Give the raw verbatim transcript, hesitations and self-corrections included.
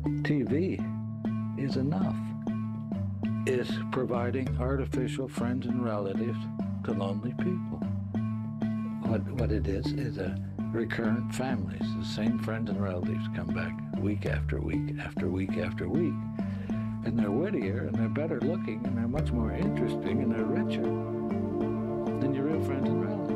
T V is enough. It's providing artificial friends and relatives to lonely people. What, what it is is a recurrent families. The same friends and relatives come back week after week after week after week. And they're wittier and they're better looking and they're much more interesting and they're richer than your real friends and relatives.